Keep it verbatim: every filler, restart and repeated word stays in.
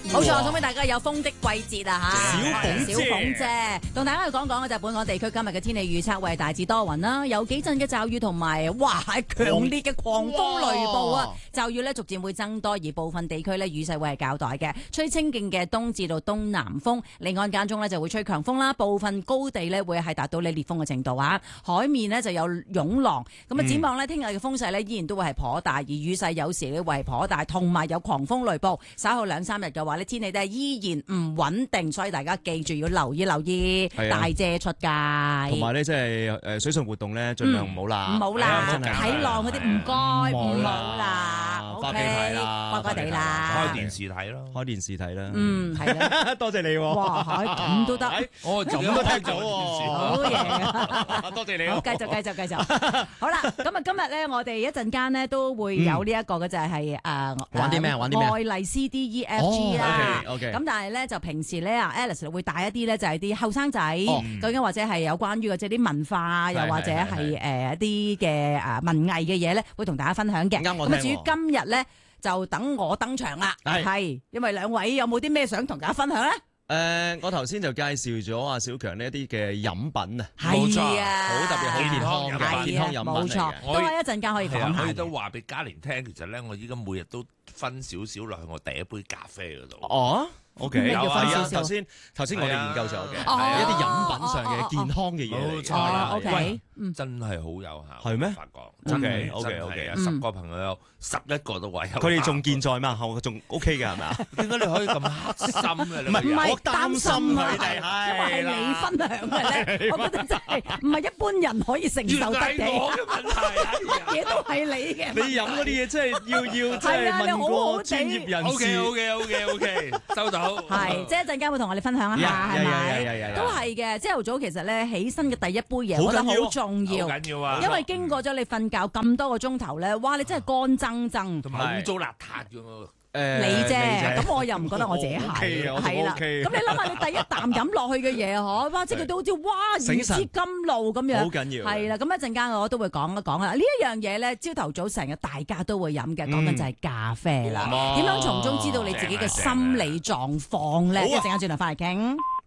冇錯，送俾大家有風的季節啊嚇！ 小鳳姐小鳳姐同大家去講講嘅就係本港地區今日嘅天氣預測，會係大致多雲啦，有幾陣嘅驟雨同埋哇係強烈嘅狂風雷暴啊！驟雨咧逐漸會增多，而部分地區咧雨勢會係較大嘅，吹清勁嘅東至到東南風，離岸間中咧就會吹強風啦，部分高地咧會係達到你烈風嘅程度啊！海面呢就有湧浪，咁啊展望呢，聽日嘅風勢呢依然都會係頗大，而雨勢有時咧會係頗大，同埋有狂風雷暴。稍後兩三日嘅話呢，天氣都係依然唔穩定，所以大家記住要留意留意，帶遮出街。 同埋咧，即係誒水上活動咧，盡量唔好啦， 唔好啦， 真係睇浪嗰啲唔該，唔好啦， 翻屋企睇啦， 乖乖地啦， 開電視睇咯， 開電視睇啦。 嗯，係啦， 多謝你喎。 哇，咁都得， 我咁都聽到好嘢， 多謝你。 好，繼續繼續繼續。好啦，咁啊今日咧，我哋一陣間咧都會有呢一個嘅就係誒玩啲咩？玩啲咩？ 愛麗 C D E F G 啦。 OK OK。 咁但係咧就平時咧啊 Alice 會帶一啲咧就係啲後生仔，究竟或者係有關於嘅即係啲文化，又或者係誒一啲嘅誒文藝嘅嘢咧，會同大家分享嘅。 啱我咁啊至於今日咧，就等我登場啦。 係係，因為兩位有冇啲咩想同大家分享咧？ 誒，我頭先就介紹咗阿小強呢一啲嘅飲品啊， 冇錯啊， 好特別，好健康嘅健康飲品嚟嘅。 冇錯，都係一陣間可以講下。 我亦都話俾嘉玲聽，其實咧，我依家每日都分少少落去我第一杯咖啡嗰度。 哦，OK， 咩叫分少有啊， 少頭先頭先我哋研究咗嘅， 哦係一啲飲品上嘅健康嘅嘢嚟嘅。 冇錯啦 ，OK， 真係好有效。 係咩？ 發覺真係 OK OK 啊，十個朋友有十一個都話有。 佢哋仲健在嘛？後仲 OK 嘅係咪啊？ 點解你可以咁黑心嘅？ 唔係， 係我擔心佢哋因為係你分享嘅咧，我覺得真係唔係一般人可以承受得嘅。 我嘅問題， 乜嘢都係你嘅。 你飲嗰啲嘢真係要要即係問過專業人士。 O K O K O K O K，收到。 係，即係一陣間會同我哋分享一下，係咪？都係嘅。朝頭早其實咧起身嘅第一杯嘢，我覺得好重要， 好緊要啊！ 因為經過咗你瞓覺咁多個鐘頭咧，哇！你真係乾爭爭， 同埋污糟邋遢嘅喎。 誒你啫，咁我又唔覺得我自己係，係啦。咁你諗下，你第一啖飲落去嘅嘢嗬，哇！即係佢都好似哇如此甘露咁樣， 好緊要。 係啦，咁一陣間我都會講一講啦。呢一樣嘢咧，朝頭早成日大家都會飲嘅，講緊就係咖啡啦。點樣從中知道你自己嘅心理狀況咧？一陣間轉頭翻嚟傾。